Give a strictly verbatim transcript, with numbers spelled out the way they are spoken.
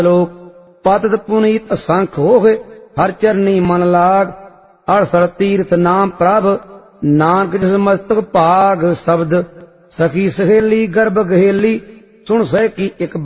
ਲੋਕ ਪਤਿਤ ਪੁਨੀਤ ਅਸੰਖ ਹੋਵੇ ਹਰ ਚਰਨੀ ਮਨ ਲਾਗ ਅੜਸਰ ਤੀਰਥ ਨਾਮ ਪ੍ਰਭ ਨਾਨਕ ਜਿਸ ਮਸਤਕ ਭਾਗ। ਸ਼ਬਦ ਸਖੀ ਸਹੇਲੀ ਗਰਭ ਗਹੇਲੀ ਸੁਣ ਸਹਿ ਕੀ ਇੱਕ